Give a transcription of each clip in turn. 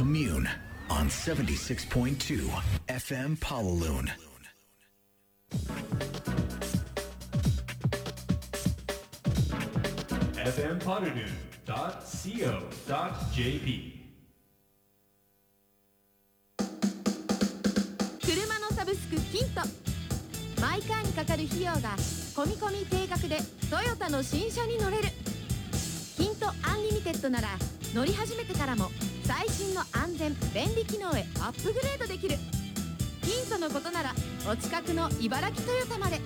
Commune on 76.2 FM Palaloon. fmpalaloon.co.jp 車のサブスクキント。マイカーにかかる費用が込み込み定額でトヨタの新車に乗れる。キントアンリミテッドなら乗り始めてからも最新の安全便利機能へアップグレードできる。キントのことならお近くの茨城トヨタまで。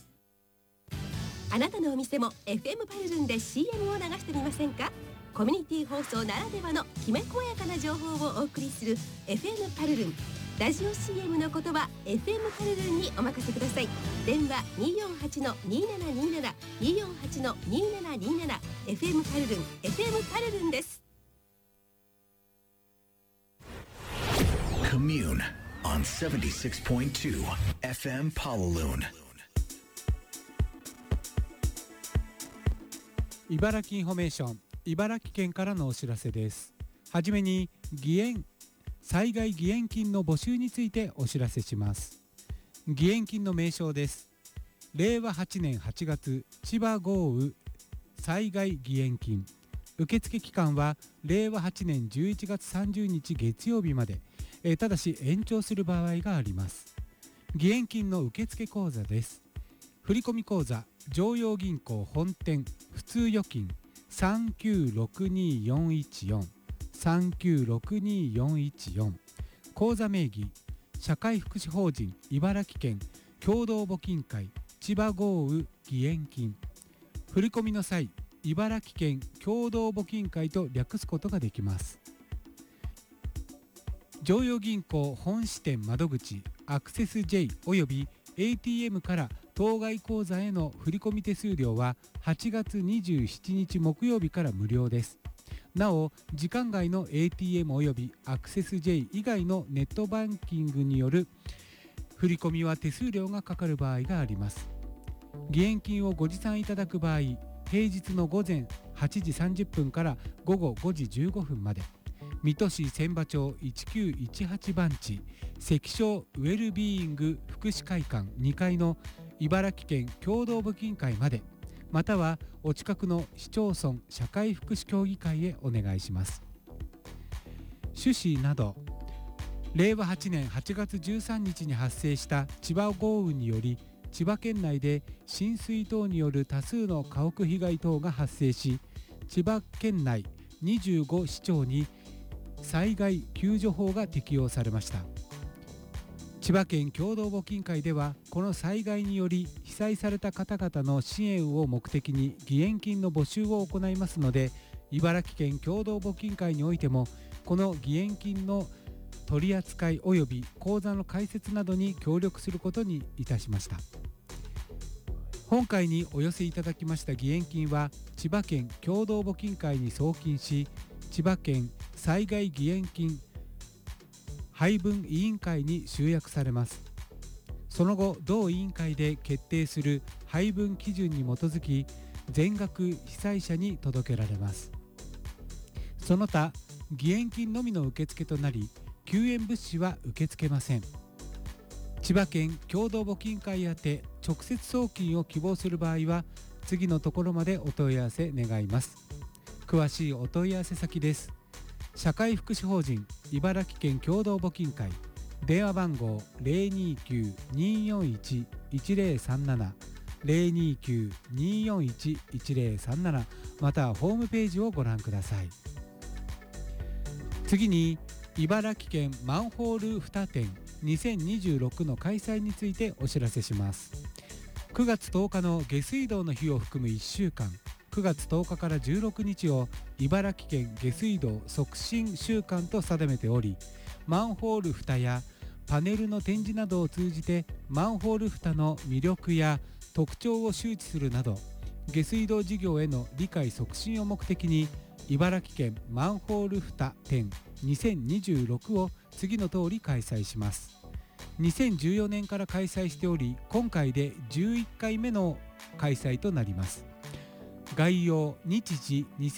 あなたのお店も FM パルルンで CM を流してみませんか？コミュニティ放送ならではのきめ細やかな情報をお送りする FM パルルン。ラジオ CM のことは FM パルルンにお任せください。電話 248-2727 248-2727 FM パルルン FM パルルンです。 Commune on 76.2 FM Palaloon. 茨城インフォメーション、茨城県からのお知らせです。はじめに災害義援金の募集についてお知らせします。義援金の名称です。令和8年8月千葉豪雨災害義援金、受付期間は令和8年11月30日月曜日まで、ただし延長する場合があります。義援金の受付口座です。振込口座常陽銀行本店普通預金3962414 3962414、口座名義社会福祉法人茨城県共同募金会千葉豪雨義援金、振込の際茨城県共同募金会と略すことができます。常陽銀行本支店窓口アクセス J および ATM から当該口座への振込手数料は8月27日木曜日から無料です。なお時間外の ATM およびアクセス J 以外のネットバンキングによる振込は手数料がかかる場合があります。義援金をご持参いただく場合、平日の午前8時30分から午後5時15分まで、水戸市千葉町1918番地関所ウェルビーイング福祉会館2階の茨城県共同募金会まで、またはお近くの市町村社会福祉協議会へお願いします。趣旨など、令和8年8月13日に発生した千葉豪雨により千葉県内で浸水等による多数の家屋被害等が発生し、千葉県内25市町に災害救助法が適用されました。千葉県共同募金会ではこの災害により被災された方々の支援を目的に義援金の募集を行いますので、茨城県共同募金会においてもこの義援金の取り扱い及び口座の開設などに協力することにいたしました。本会にお寄せいただきました義援金は千葉県共同募金会に送金し、千葉県災害義援金配分委員会に集約されます。その後同委員会で決定する配分基準に基づき全額被災者に届けられます。その他義援金のみの受付となり、救援物資は受け付けません。千葉県共同募金会宛て直接送金を希望する場合は次のところまでお問い合わせ願います。詳しいお問い合わせ先です。社会福祉法人茨城県共同募金会、電話番号 029-241-1037 029-241-1037、 またはホームページをご覧ください。次に茨城県マンホール2展2026の開催についてお知らせします。9月10日の下水道の日を含む1週間、9月10日から16日を茨城県下水道促進週間と定めており、マンホール蓋やパネルの展示などを通じてマンホール蓋の魅力や特徴を周知するなど、下水道事業への理解促進を目的に茨城県マンホール蓋展2026を次の通り開催します。2014年から開催しており、今回で11回目の開催となります。概要日時